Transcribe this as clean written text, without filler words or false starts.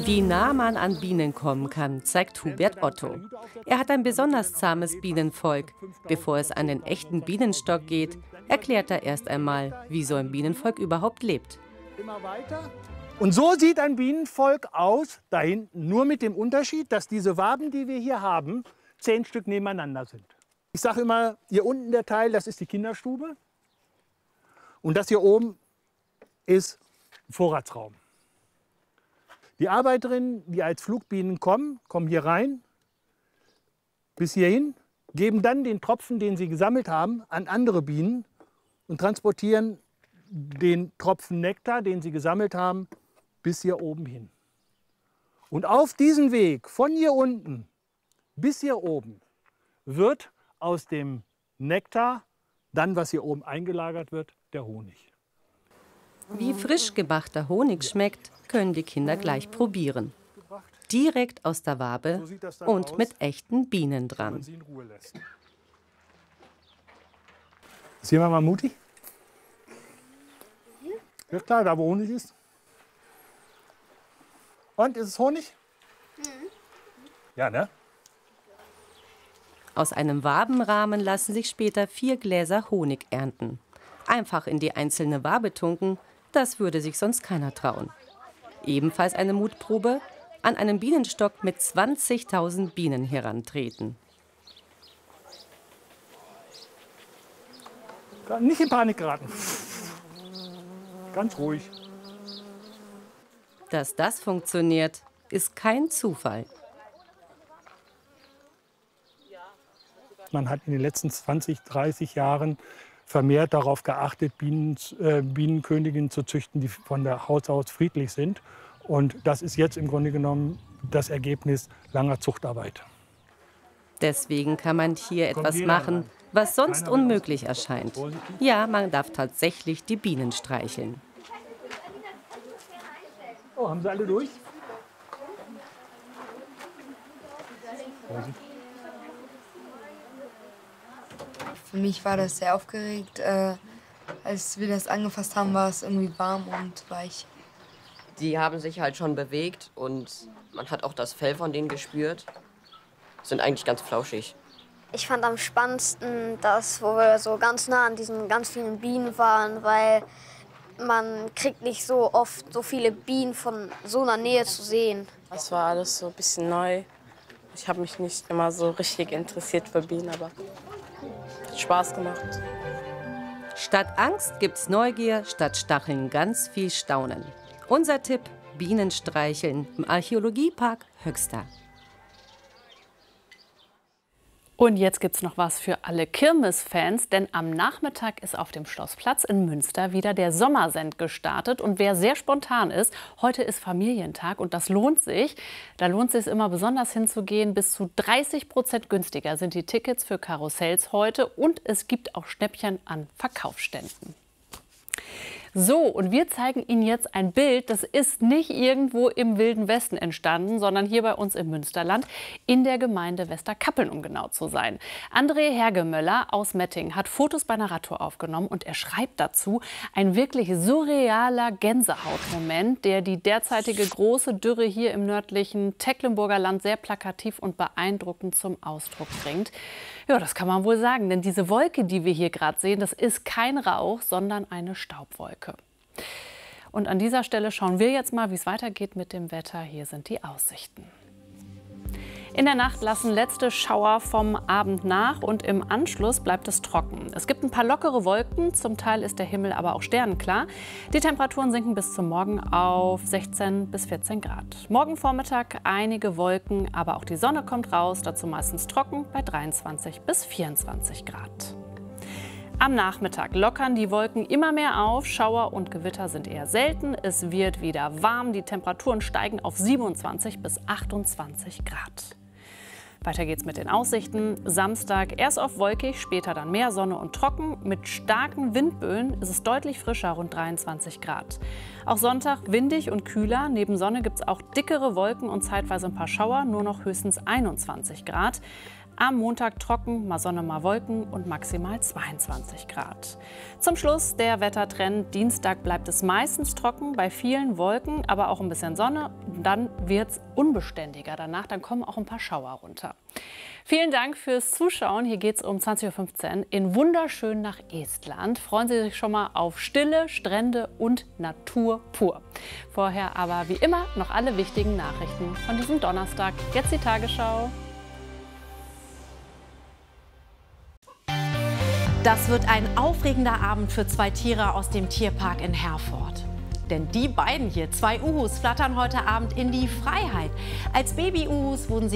Wie nah man an Bienen kommen kann, zeigt Hubert Otto. Er hat ein besonders zahmes Bienenvolk. Bevor es an den echten Bienenstock geht, erklärt er erst einmal, wie so ein Bienenvolk überhaupt lebt. Immer weiter. Und so sieht ein Bienenvolk aus, da hinten, nur mit dem Unterschied, dass diese Waben, die wir hier haben, 10 Stück nebeneinander sind. Ich sage immer, hier unten der Teil, das ist die Kinderstube. Und das hier oben ist ein Vorratsraum. Die Arbeiterinnen, die als Flugbienen kommen, kommen hier rein, bis hierhin, geben dann den Tropfen, den sie gesammelt haben, an andere Bienen und transportieren den Tropfen Nektar, den sie gesammelt haben, bis hier oben hin. Und auf diesem Weg, von hier unten bis hier oben, wird aus dem Nektar, dann was hier oben eingelagert wird, der Honig. Wie frisch gemachter Honig schmeckt, können die Kinder gleich probieren. Direkt aus der Wabe und mit echten Bienen dran. Ist jemand mal mutig? Ja klar, da wo Honig ist. Und, ist es Honig? Ja, ne? Aus einem Wabenrahmen lassen sich später 4 Gläser Honig ernten. Einfach in die einzelne Wabe tunken, das würde sich sonst keiner trauen. Ebenfalls eine Mutprobe: an einen Bienenstock mit 20.000 Bienen herantreten. Nicht in Panik geraten. Ganz ruhig. Dass das funktioniert, ist kein Zufall. Man hat in den letzten 20, 30 Jahren vermehrt darauf geachtet, Bienenköniginnen zu züchten, die von der Haus aus friedlich sind. Und das ist jetzt im Grunde genommen das Ergebnis langer Zuchtarbeit. Deswegen kann man hier etwas machen, was sonst unmöglich erscheint. Ja, man darf tatsächlich die Bienen streicheln. Oh, haben sie alle durch? Für mich war das sehr aufgeregt. Als wir das angefasst haben, war es irgendwie warm und weich. Die haben sich halt schon bewegt und man hat auch das Fell von denen gespürt. Sind eigentlich ganz flauschig. Ich fand am spannendsten das, wo wir so ganz nah an diesen ganz vielen Bienen waren, weil man kriegt nicht so oft so viele Bienen von so einer Nähe zu sehen. Das war alles so ein bisschen neu. Ich habe mich nicht immer so richtig interessiert für Bienen, aber hat Spaß gemacht. Statt Angst gibt's Neugier, statt Stacheln ganz viel Staunen. Unser Tipp: Bienen streicheln im Archäologiepark Höxter. Und jetzt gibt's noch was für alle Kirmesfans, denn am Nachmittag ist auf dem Schlossplatz in Münster wieder der Sommersend gestartet. Und wer sehr spontan ist, heute ist Familientag und das lohnt sich. Da lohnt es sich immer besonders hinzugehen. Bis zu 30% günstiger sind die Tickets für Karussells heute und es gibt auch Schnäppchen an Verkaufsständen. So, und wir zeigen Ihnen jetzt ein Bild, das ist nicht irgendwo im Wilden Westen entstanden, sondern hier bei uns im Münsterland, in der Gemeinde Westerkappeln, um genau zu sein. André Hergemöller aus Metting hat Fotos bei einer Radtour aufgenommen und er schreibt dazu: ein wirklich surrealer Gänsehautmoment, der die derzeitige große Dürre hier im nördlichen Tecklenburger Land sehr plakativ und beeindruckend zum Ausdruck bringt. Ja, das kann man wohl sagen, denn diese Wolke, die wir hier gerade sehen, das ist kein Rauch, sondern eine Staubwolke. Und an dieser Stelle schauen wir jetzt mal, wie es weitergeht mit dem Wetter. Hier sind die Aussichten. In der Nacht lassen letzte Schauer vom Abend nach und im Anschluss bleibt es trocken. Es gibt ein paar lockere Wolken, zum Teil ist der Himmel aber auch sternenklar. Die Temperaturen sinken bis zum Morgen auf 16 bis 14 Grad. Morgen Vormittag einige Wolken, aber auch die Sonne kommt raus, dazu meistens trocken bei 23 bis 24 Grad. Am Nachmittag lockern die Wolken immer mehr auf, Schauer und Gewitter sind eher selten. Es wird wieder warm, die Temperaturen steigen auf 27 bis 28 Grad. Weiter geht's mit den Aussichten. Samstag erst oft wolkig, später dann mehr Sonne und trocken. Mit starken Windböen ist es deutlich frischer, rund 23 Grad. Auch Sonntag windig und kühler. Neben Sonne gibt es auch dickere Wolken und zeitweise ein paar Schauer, nur noch höchstens 21 Grad. Am Montag trocken, mal Sonne, mal Wolken und maximal 22 Grad. Zum Schluss der Wettertrend. Dienstag bleibt es meistens trocken, bei vielen Wolken, aber auch ein bisschen Sonne. Dann wird es unbeständiger danach, dann kommen auch ein paar Schauer runter. Vielen Dank fürs Zuschauen. Hier geht es um 20:15 Uhr in wunderschön nach Estland. Freuen Sie sich schon mal auf Stille, Strände und Natur pur. Vorher aber wie immer noch alle wichtigen Nachrichten von diesem Donnerstag. Jetzt die Tagesschau. Das wird ein aufregender Abend für 2 Tiere aus dem Tierpark in Herford. Denn die beiden hier, 2 Uhus, flattern heute Abend in die Freiheit. Als Baby-Uhus wurden sie